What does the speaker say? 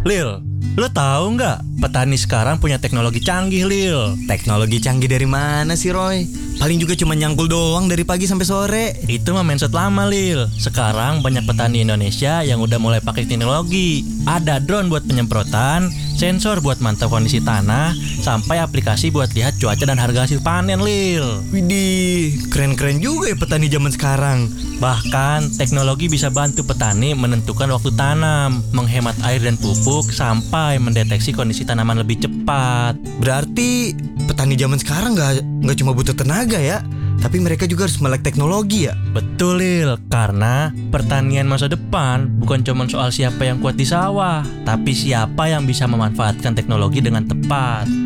Lil, lo tahu nggak? Petani sekarang punya teknologi canggih, Lil. Teknologi canggih dari mana sih, Roy? Paling juga cuma nyangkul doang dari pagi sampai sore. Itu mah mindset lama, Lil. Sekarang banyak petani Indonesia yang udah mulai pakai teknologi. Ada drone buat penyemprotan, sensor buat mantau kondisi tanah, sampai aplikasi buat lihat cuaca dan harga hasil panen, Lil. Widih, keren-keren juga ya petani zaman sekarang. Bahkan, teknologi bisa bantu petani menentukan waktu tanam, menghemat air dan pupuk, sampai mendeteksi kondisi tanaman lebih cepat. Berarti petani zaman sekarang nggak cuma butuh tenaga ya, tapi mereka juga harus melek teknologi ya. Betul, Lil. Karena pertanian masa depan bukan cuma soal siapa yang kuat di sawah, tapi siapa yang bisa memanfaatkan teknologi dengan tepat.